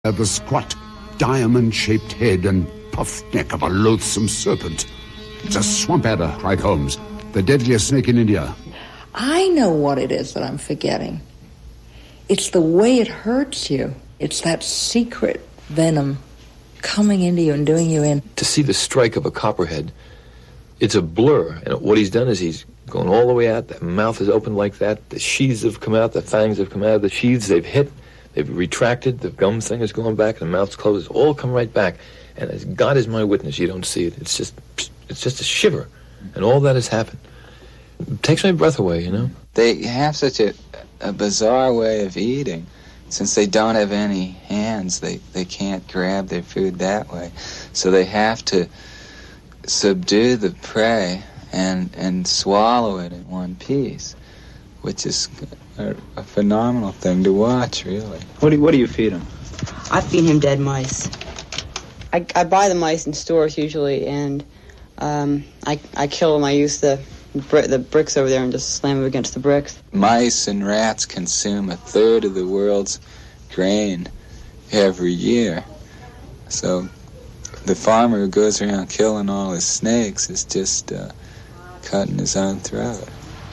The squat, diamond-shaped head and puffed neck of a loathsome serpent. It's a swamp adder, cried Holmes, the deadliest snake in India. I know what it is that I'm forgetting. It's the way it hurts you. It's that secret venom coming into you and doing you in. To see the strike of a copperhead, it's a blur. And what he's done is he's gone all the way out. The mouth is open like that. The sheaths have come out. The fangs have come out of the sheaths. They've hit. They've retracted. The gum thing is going back. The mouth's closed. It's all come right back. And as God is my witness, you don't see it. It's just a shiver. And all that has happened. It takes my breath away, you know? They have such a bizarre way of eating. Since they don't have any hands, they can't grab their food that way. So they have to subdue the prey and swallow it in one piece, which is a phenomenal thing to watch, really. What do you feed him? I feed him dead mice. I buy the mice in stores usually, and I kill them. I use the bricks over there and just slam them against the bricks. Mice and rats consume 1/3 of the world's grain every year. So the farmer who goes around killing all his snakes is just cutting his own throat.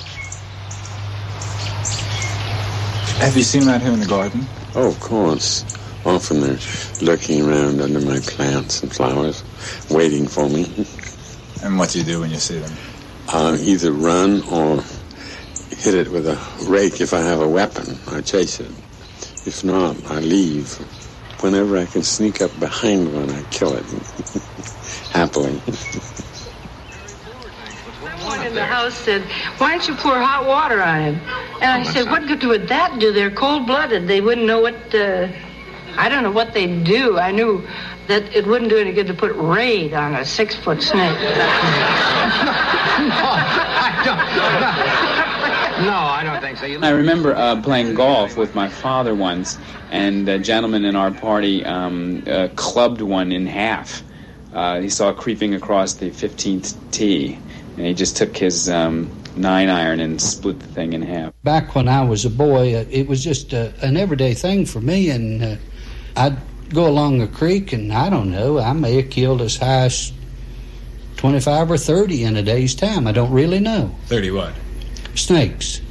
Have you seen that here in the garden? Oh, of course. Often they're lurking around under my plants and flowers, waiting for me. And what do you do when you see them? Either run or hit it with a rake if I have a weapon. I chase it. If not, I leave. Whenever I can sneak up behind one, I kill it. Happily. Someone in the house said, "Why don't you pour hot water on him?" And I said, "What good would that do? They're cold-blooded. They wouldn't know what, I don't know what they'd do." I knew that it wouldn't do any good to put Raid on a 6-foot snake. No, I don't think so. I remember playing golf with my father once, and a gentleman in our party clubbed one in half. He saw it creeping across the 15th tee, and he just took his 9-iron and split the thing in half. Back when I was a boy, it was just an everyday thing for me, and I'd go along a creek, and I don't know, I may have killed as high as 25 or 30 in a day's time. I don't really know. 30 what? Snakes.